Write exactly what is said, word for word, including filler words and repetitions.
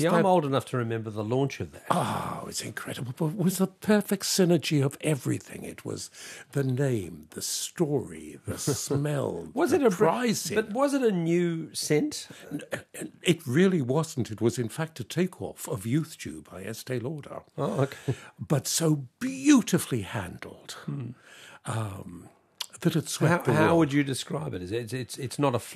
See, that... I'm old enough to remember the launch of that. Oh, it's incredible. But it was the perfect synergy of everything. It was the name, the story, the smell, was the it a pricing. But was it a new scent? It really wasn't. It was, in fact, a takeoff of Youth Dew by Estee Lauder. Oh, okay. But so beautifully handled. Hmm. Um, that it swept how, the how world. would you describe it? Is it it's it's not a